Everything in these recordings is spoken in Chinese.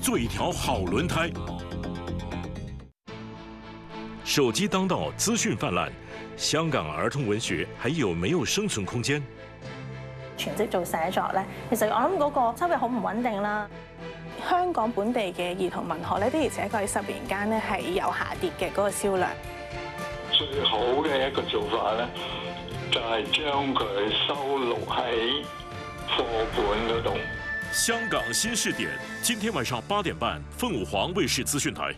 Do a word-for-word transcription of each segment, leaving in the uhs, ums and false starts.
做一条好轮胎。手机当道，资讯泛滥，香港兒童文學還有沒有生存空間？ 全職做寫作咧，其實我諗嗰個收入好唔穩定啦。香港本地嘅兒童文學咧，的而且確喺十年間咧係有下跌嘅嗰個銷量。 最好嘅一個做法咧，就係將佢收錄喺課本嗰度。 香港新視點，今天晚上八點半，鳳凰衛視資訊台。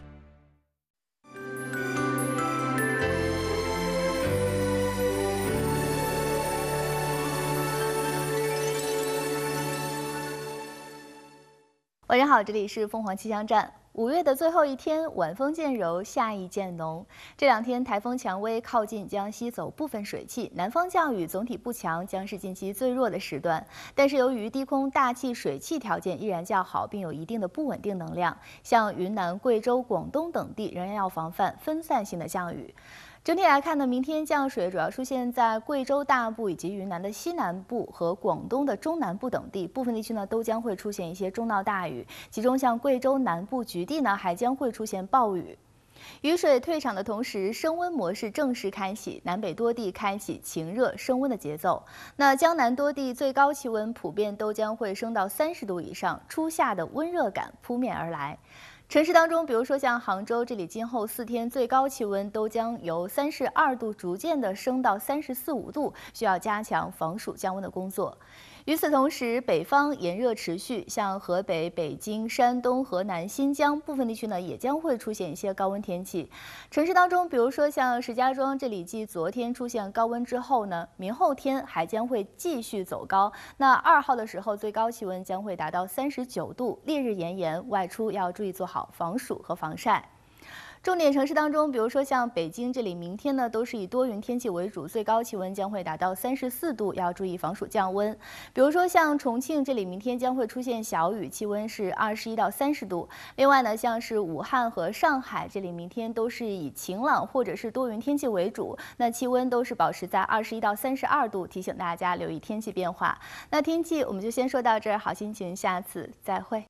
晚上好，这里是凤凰气象站。五月的最后一天，晚风渐柔，夏意渐浓。这两天台风蔷薇靠近，将吸走部分水汽，南方降雨总体不强，将是近期最弱的时段。但是由于低空大气水汽条件依然较好，并有一定的不稳定能量，像云南、贵州、广东等地仍然要防范分散性的降雨。整体来看呢，明天降水主要出现在贵州大部以及云南的西南部和广东的中南部等地，部分地区呢都将会出现一些中到大雨，其中像贵州南部局地呢还将会出现暴雨。雨水退场的同时，升温模式正式开启，南北多地开启晴热升温的节奏。那江南多地最高气温普遍都将会升到三十度以上，初夏的温热感扑面而来。城市当中，比如说像杭州，这里今后四天最高气温都将由三十二度逐渐的升到三十四五度，需要加强防暑降温的工作。与此同时，北方炎热持续，像河北、北京、山东、河南、新疆部分地区呢，也将会出现一些高温天气。城市当中，比如说像石家庄，这里继昨天出现高温之后呢，明后天还将会继续走高。那二号的时候，最高气温将会达到三十九度，烈日炎炎，外出要注意做好防暑和防晒。重点城市当中，比如说像北京这里，明天呢都是以多云天气为主，最高气温将会达到三十四度，要注意防暑降温。比如说像重庆这里，明天将会出现小雨，气温是二十一到三十度。另外呢，像是武汉和上海这里，明天都是以晴朗或者是多云天气为主，那气温都是保持在二十一到三十二度，提醒大家留意天气变化。那天气我们就先说到这儿，好心情，下次再会。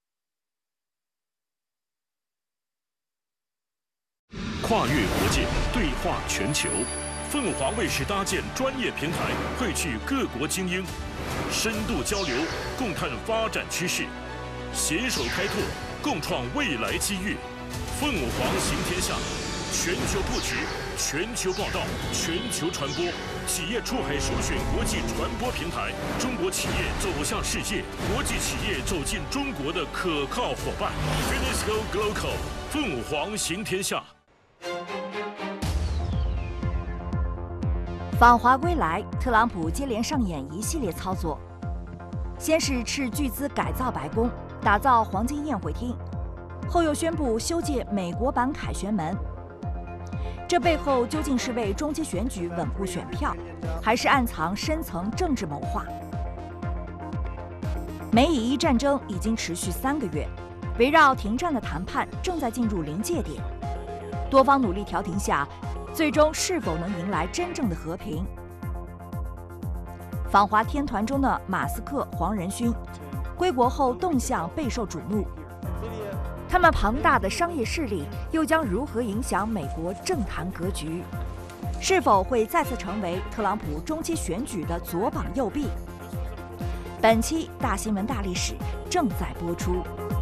跨越国界，对话全球，凤凰卫视搭建专业平台，汇聚各国精英，深度交流，共探发展趋势，携手开拓，共创未来机遇。凤凰行天下，全球布局，全球报道，全球传播，企业出海首选国际传播平台，中国企业走向世界，国际企业走进中国的可靠伙伴。Finisco Global， 凤凰行天下。 访华归来，特朗普接连上演一系列操作，先是斥巨资改造白宫，打造黄金宴会厅，后又宣布修建美国版凯旋门。这背后究竟是为中期选举稳固选票，还是暗藏深层政治谋划？美以伊战争已经持续三个月，围绕停战的谈判正在进入临界点，多方努力调停下，最终是否能迎来真正的和平？访华天团中的马斯克、黄仁勋，归国后动向备受瞩目。他们庞大的商业势力又将如何影响美国政坛格局？是否会再次成为特朗普中期选举的左膀右臂？本期大新闻大历史正在播出。